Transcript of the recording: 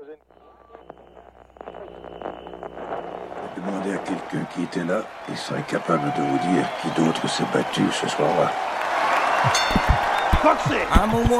Demandez à quelqu'un qui était là, il serait capable de vous dire qui d'autre s'est battu ce soir-là. À un moment